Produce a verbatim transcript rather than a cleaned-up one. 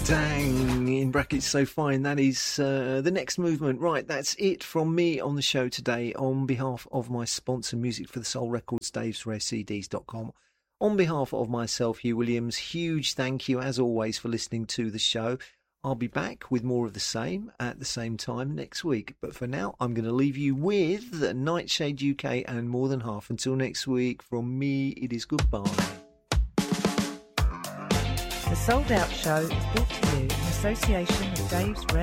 Dang, in brackets, so fine. That is uh, the next movement. Right, that's it from me on the show today. On behalf of my sponsor, Music for the Soul Records, daves rare c ds dot com. On behalf of myself, Hugh Williams, huge thank you, as always, for listening to the show. I'll be back with more of the same at the same time next week. But for now, I'm going to leave you with Nightshade U K and More Than Half. Until next week, from me, it is goodbye. The Sold Out Show is brought to you in association with Dave's Rare